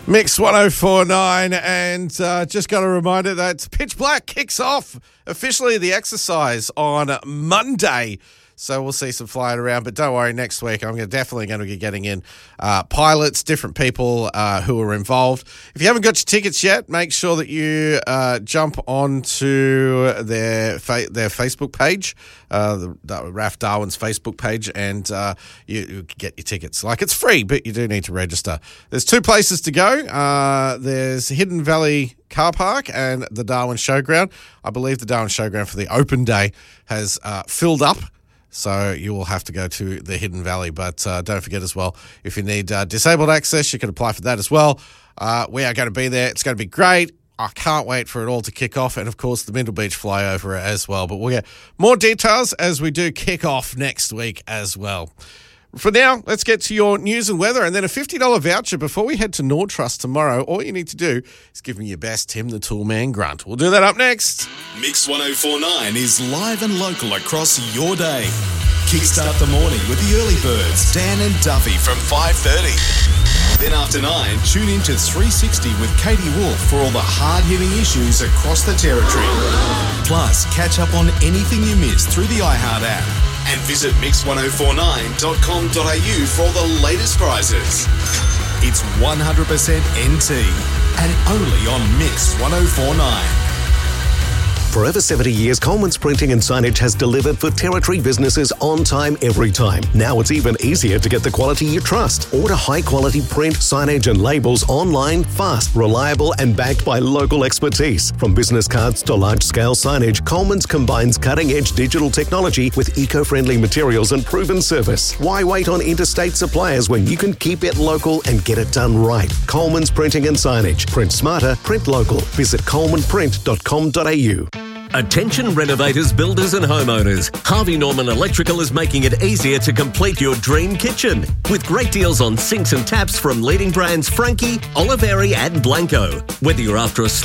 Mix 104.9, and just got a reminder that Pitch Black kicks off officially the exercise on Monday. So we'll see some flying around, but don't worry, next week I'm definitely going to be getting in pilots, different people who are involved. If you haven't got your tickets yet, make sure that you jump onto their Facebook page, Raf Darwin's Facebook page, and you get your tickets. Like, it's free, but you do need to register. There's two places to go. There's Hidden Valley Car Park and the Darwin Showground. I believe the Darwin Showground for the open day has filled up. So you will have to go to the Hidden Valley. But don't forget as well, if you need disabled access, you can apply for that as well. We are going to be there. It's going to be great. I can't wait for it all to kick off. And, of course, the Middle Beach flyover as well. But we'll get more details as we do kick off next week as well. For now, let's get to your news and weather, and then a $50 voucher before we head to Nord Trust tomorrow. All you need to do is give me your best Tim the Toolman grunt. We'll do that up next. Mix 104.9 is live and local across your day. Kickstart the morning with the early birds, Dan and Duffy from 5:30. Then after 9, tune in to 360 with Katie Wolf for all the hard-hitting issues across the territory. Plus, catch up on anything you missed through the iHeart app. And visit mix1049.com.au for all the latest prizes. It's 100% NT and only on Mix 104.9. For over 70 years, Coleman's Printing and Signage has delivered for Territory businesses on time, every time. Now it's even easier to get the quality you trust. Order high-quality print, signage and labels online, fast, reliable and backed by local expertise. From business cards to large-scale signage, Coleman's combines cutting-edge digital technology with eco-friendly materials and proven service. Why wait on interstate suppliers when you can keep it local and get it done right? Coleman's Printing and Signage. Print smarter, print local. Visit colemanprint.com.au. Attention renovators, builders and homeowners. Harvey Norman Electrical is making it easier to complete your dream kitchen. With great deals on sinks and taps from leading brands Frankie, Oliveri and Blanco. Whether you're after a